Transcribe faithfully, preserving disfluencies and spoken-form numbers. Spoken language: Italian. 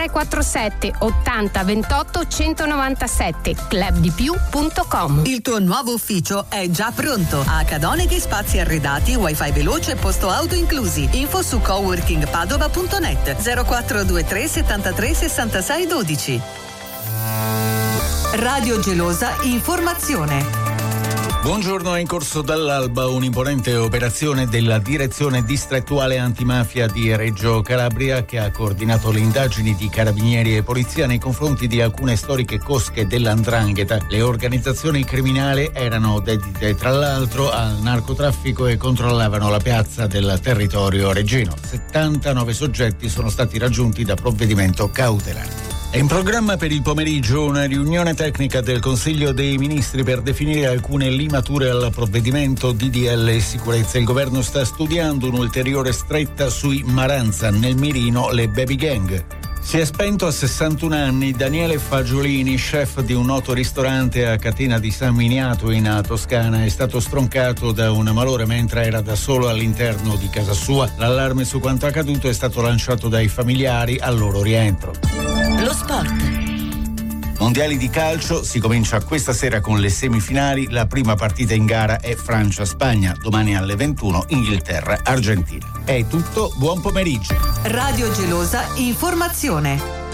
sei quattro sette ottanta ventotto centonovantasette club di più punto com. Il tuo nuovo ufficio è già pronto. A Cadoneghi spazi arredati, wifi veloce e posto auto inclusi. Info su coworking padova punto net. zero quattro due tre settantatré sessantasei dodici. Radio Gelosa Informazione. Buongiorno, è in corso dall'alba un'imponente operazione della Direzione Distrettuale Antimafia di Reggio Calabria che ha coordinato le indagini di carabinieri e polizia nei confronti di alcune storiche cosche dell'Andrangheta. Le organizzazioni criminali erano dedite tra l'altro al narcotraffico e controllavano la piazza del territorio reggino. settantanove soggetti sono stati raggiunti da provvedimento cautelare. È in programma per il pomeriggio una riunione tecnica del Consiglio dei Ministri per definire alcune limature al provvedimento D D L sicurezza. Il governo sta studiando un'ulteriore stretta sui Maranza, nel mirino le baby gang. Si è spento a sessantuno anni Daniele Fagiolini, chef di un noto ristorante a Catena di San Miniato in Toscana. È stato stroncato da un malore mentre era da solo all'interno di casa sua. L'allarme su quanto accaduto è stato lanciato dai familiari al loro rientro. Lo sport. Mondiali di calcio, si comincia questa sera con le semifinali. La prima partita in gara è Francia-Spagna, domani alle ventuno Inghilterra-Argentina. È tutto, buon pomeriggio. Radio Gelosa Informazione.